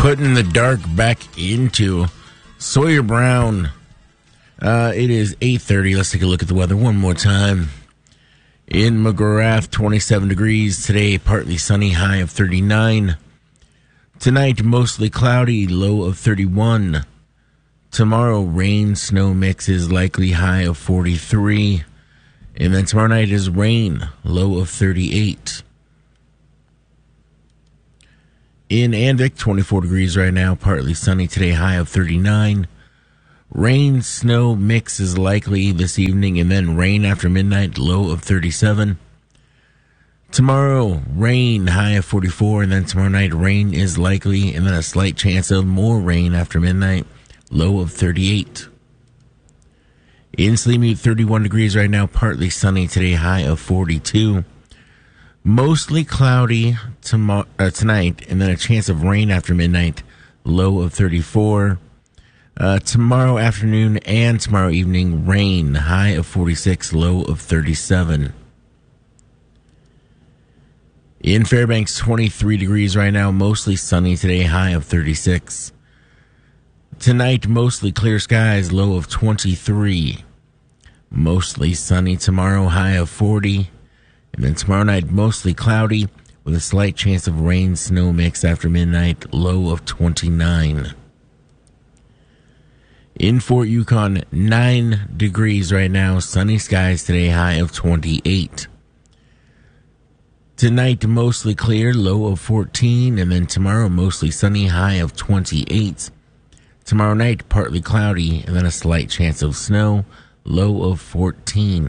putting the dark back into Sawyer Brown. It is 8:30. Let's take a look at the weather one more time. In McGrath, 27 degrees. Today, partly sunny, high of 39. Tonight, mostly cloudy, low of 31. Tomorrow, rain, snow mix is likely, high of 43. And then tomorrow night is rain, low of 38. In Anvik, 24 degrees right now, partly sunny today, high of 39. Rain, snow mix is likely this evening, and then rain after midnight, low of 37. Tomorrow, rain, high of 44, and then tomorrow night, rain is likely, and then a slight chance of more rain after midnight, low of 38. In Sleemute, 31 degrees right now, partly sunny today, high of 42. Mostly cloudy tonight, and then a chance of rain after midnight, low of 34. Tomorrow afternoon and tomorrow evening, rain, high of 46, low of 37. In Fairbanks, 23 degrees right now, mostly sunny today, high of 36. Tonight, mostly clear skies, low of 23. Mostly sunny tomorrow, high of 40. And then tomorrow night, mostly cloudy with a slight chance of rain, snow mix after midnight, low of 29. In Fort Yukon, 9 degrees right now, sunny skies today, high of 28. Tonight, mostly clear, low of 14, and then tomorrow, mostly sunny, high of 28. Tomorrow night, partly cloudy, and then a slight chance of snow, low of 14.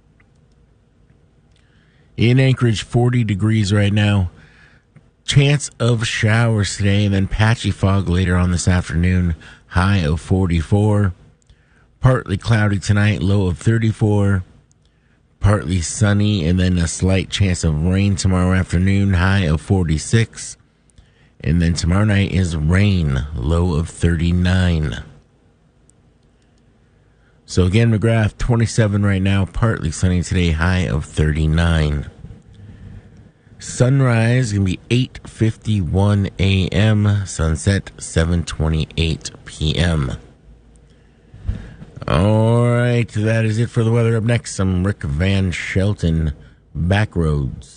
In Anchorage, 40 degrees right now. Chance of showers today, and then patchy fog later on this afternoon, high of 44. Partly cloudy tonight, low of 34. Partly sunny, and then a slight chance of rain tomorrow afternoon, high of 46. And then tomorrow night is rain, low of 39. So again, McGrath, 27 right now, partly sunny today, high of 39. Sunrise going to be 8:51 a.m., sunset 7:28 p.m. All right, that is it for the weather. Up next, some Rick Van Shelton, Backroads.